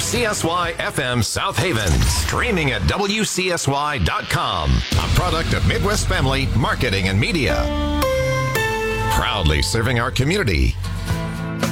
WCSY FM South Haven. Streaming at WCSY.com. A product of Midwest Family Marketing and Media. Proudly serving our community.